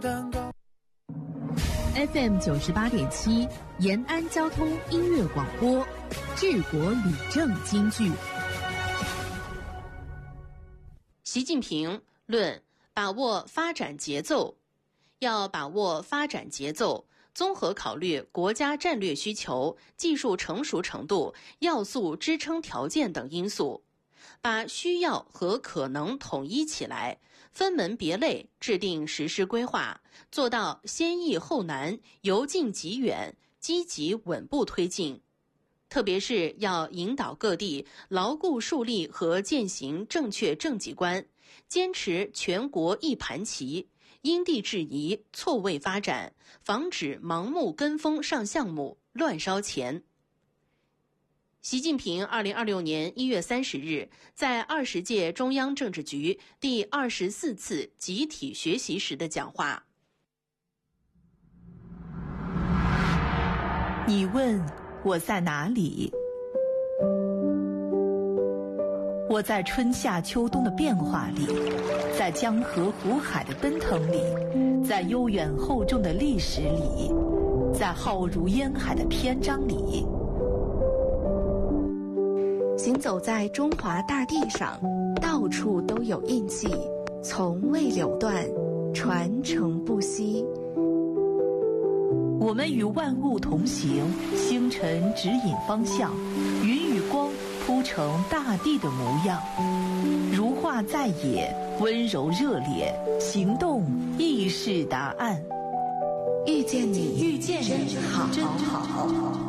FM 98.7延安交通音乐广播，治国理政金句。 习近平论把握发展节奏，要把握发展节奏，综合考虑国家战略需求、技术成熟程度、要素支撑条件等因素，把需要和可能统一起来，分门别类制定实施规划，做到先易后难、由近及远，积极稳步推进。特别是要引导各地牢固树立和践行正确政绩观，坚持全国一盘棋，因地制宜，错位发展，防止盲目跟风上项目，乱烧钱。习近平2026年1月30日在20届中央政治局第24次集体学习时的讲话。 你问我在哪里？我在春夏秋冬的变化里，在江河湖海的奔腾里，在悠远厚重的历史里，在浩如烟海的篇章里。 行走在中华大地上，到处都有印记，从未流断，传承不息。 我们与万物同行，星辰指引方向，云与光铺成大地的模样。如画在野，温柔热烈，行动亦是答案。 遇见你，真好。